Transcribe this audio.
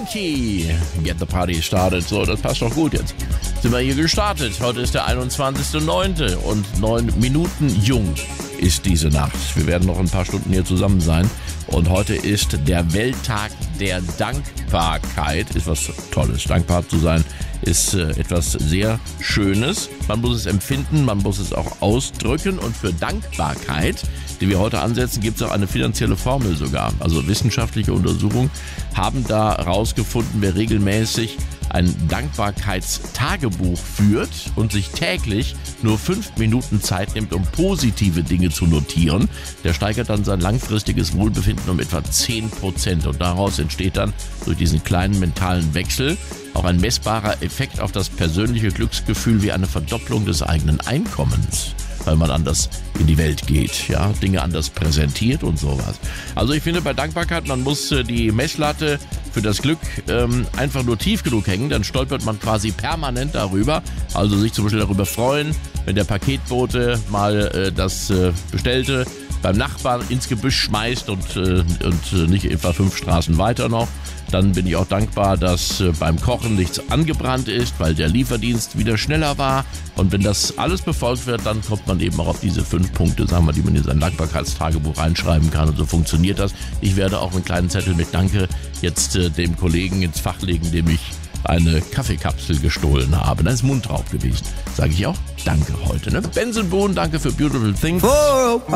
Monkey, Get the Party Started. So, das passt doch gut jetzt. Sind wir hier gestartet. Heute ist der 21.09. und 9 Minuten jung ist diese Nacht. Wir werden noch ein paar Stunden hier zusammen sein. Und heute ist der Welttag der Dankbarkeit. Ist was Tolles. Dankbar zu sein ist etwas sehr Schönes. Man muss es empfinden, man muss es auch ausdrücken. Und für Dankbarkeit, die wir heute ansetzen, gibt es auch eine finanzielle Formel sogar. Also wissenschaftliche Untersuchungen haben da herausgefunden, wer regelmäßig ein Dankbarkeitstagebuch führt und sich täglich nur 5 Minuten Zeit nimmt, um positive Dinge zu notieren, der steigert dann sein langfristiges Wohlbefinden um etwa 10%. Und daraus entsteht dann durch diesen kleinen mentalen Wechsel auch ein messbarer Effekt auf das persönliche Glücksgefühl wie eine Verdopplung des eigenen Einkommens, weil man anders in die Welt geht, ja, Dinge anders präsentiert und sowas. Also ich finde bei Dankbarkeit, man muss die Messlatte für das Glück einfach nur tief genug hängen, dann stolpert man quasi permanent darüber. Also sich zum Beispiel darüber freuen, wenn der Paketbote mal das Bestellte beim Nachbarn ins Gebüsch schmeißt und nicht etwa 5 Straßen weiter noch. Dann bin ich auch dankbar, dass beim Kochen nichts angebrannt ist, weil der Lieferdienst wieder schneller war. Und wenn das alles befolgt wird, dann kommt man eben auch auf diese 5 Punkte, sagen wir, die man in sein Dankbarkeitstagebuch reinschreiben kann. Und so funktioniert das. Ich werde auch einen kleinen Zettel mit Danke jetzt dem Kollegen ins Fach legen, dem ich eine Kaffeekapsel gestohlen habe. Das ist Mundraub gewesen. Sage ich auch Danke heute. Ne? Benson Boone, danke für Beautiful Things.